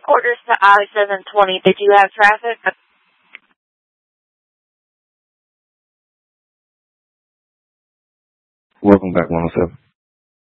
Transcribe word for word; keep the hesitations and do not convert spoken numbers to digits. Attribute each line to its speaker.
Speaker 1: quarters to I seven twenty. Did you have traffic?
Speaker 2: Welcome back, one oh seven.